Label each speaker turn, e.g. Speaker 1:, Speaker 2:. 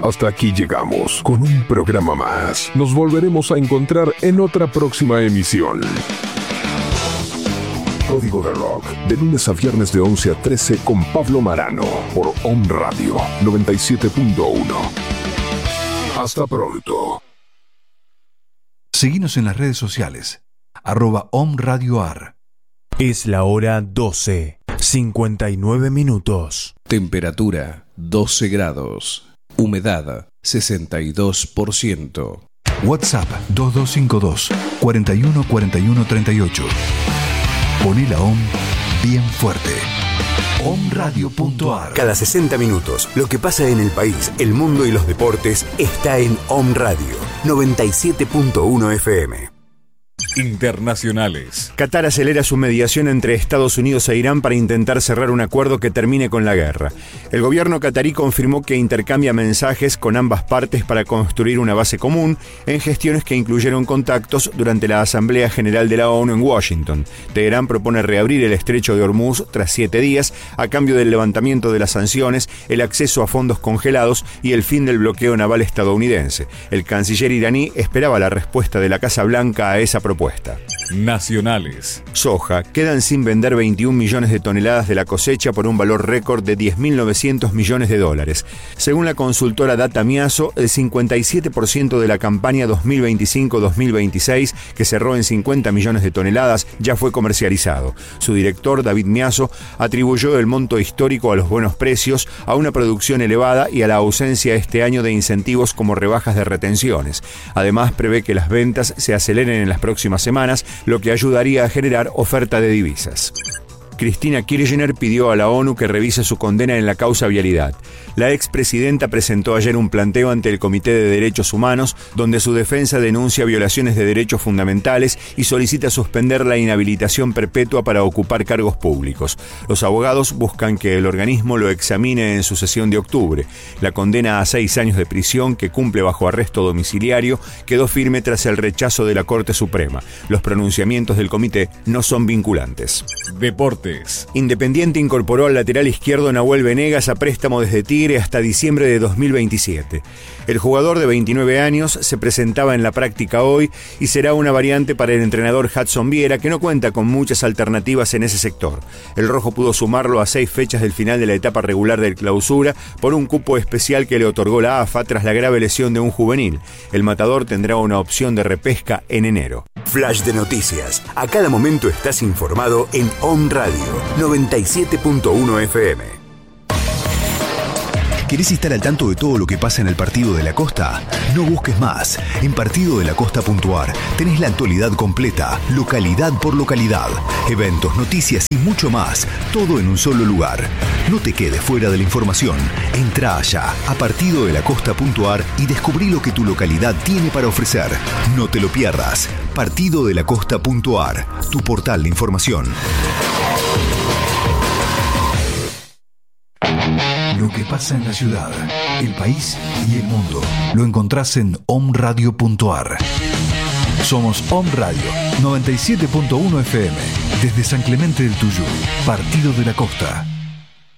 Speaker 1: Hasta aquí llegamos con un programa más. Nos volveremos a encontrar en otra próxima emisión. Código de Rock, de lunes a viernes de 11 a 13 con Pablo Marano, por Om Radio 97.1. Hasta pronto.
Speaker 2: Seguinos en las redes sociales, @OmRadioAR.
Speaker 3: Es la hora 12:59.
Speaker 4: Temperatura 12 grados. Humedad 62%.
Speaker 2: WhatsApp 2252 41 41 38. Poné la OM bien fuerte. OmRadio.ar.
Speaker 5: Cada 60 minutos, lo que pasa en el país, el mundo y los deportes está en Om Radio 97.1 FM.
Speaker 4: Internacionales.
Speaker 6: Qatar acelera su mediación entre Estados Unidos e Irán para intentar cerrar un acuerdo que termine con la guerra. El gobierno qatarí confirmó que intercambia mensajes con ambas partes para construir una base común en gestiones que incluyeron contactos durante la Asamblea General de la ONU en Washington. Teherán propone reabrir el estrecho de Hormuz tras 7 días a cambio del levantamiento de las sanciones, el acceso a fondos congelados y el fin del bloqueo naval estadounidense. El canciller iraní esperaba la respuesta de la Casa Blanca a esa propuesta.
Speaker 4: Nacionales.
Speaker 6: Soja. Quedan sin vender 21 millones de toneladas de la cosecha por un valor récord de $10.900 millones. Según la consultora Data Miaso, el 57% de la campaña 2025-2026, que cerró en 50 millones de toneladas, ya fue comercializado. Su director, David Miaso, atribuyó el monto histórico a los buenos precios, a una producción elevada y a la ausencia este año de incentivos como rebajas de retenciones. Además, prevé que las ventas se aceleren en las próximas semanas, lo que ayudaría a generar oferta de divisas. Cristina Kirchner pidió a la ONU que revise su condena en la causa vialidad. La expresidenta presentó ayer un planteo ante el Comité de Derechos Humanos, donde su defensa denuncia violaciones de derechos fundamentales y solicita suspender la inhabilitación perpetua para ocupar cargos públicos. Los abogados buscan que el organismo lo examine en su sesión de octubre. La condena a 6 años de prisión, que cumple bajo arresto domiciliario, quedó firme tras el rechazo de la Corte Suprema. Los pronunciamientos del comité no son vinculantes.
Speaker 4: Deportes.
Speaker 6: Independiente incorporó al lateral izquierdo Nahuel Venegas a préstamo desde Tigre hasta diciembre de 2027. El jugador de 29 años se presentaba en la práctica hoy y será una variante para el entrenador Hudson Viera, que no cuenta con muchas alternativas en ese sector. El rojo pudo sumarlo a 6 fechas del final de la etapa regular del Clausura por un cupo especial que le otorgó la AFA tras la grave lesión de un juvenil. El matador tendrá una opción de repesca en enero.
Speaker 5: Flash de noticias. A cada momento estás informado en Om Radio 97.1 FM.
Speaker 2: ¿Querés estar al tanto de todo lo que pasa en el Partido de la Costa? No busques más. En partidodelacosta.ar tenés la actualidad completa, localidad por localidad, eventos, noticias y mucho más, todo en un solo lugar. No te quedes fuera de la información. Entrá allá a partidodelacosta.ar y descubrí lo que tu localidad tiene para ofrecer. No te lo pierdas. Partidodelacosta.ar, tu portal de información. Lo que pasa en la ciudad, el país y el mundo lo encontrás en omradio.ar. Somos Om Radio 97.1 FM, desde San Clemente del Tuyú, Partido de la Costa.